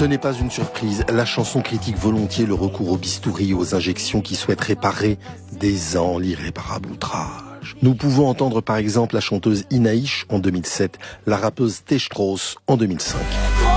Ce n'est pas une surprise. La chanson critique volontiers le recours au bistouri et aux injections qui souhaitent réparer des ans l'irréparable outrage. Nous pouvons entendre par exemple la chanteuse Inaïch en 2007, la rappeuse T. Strauss en 2005.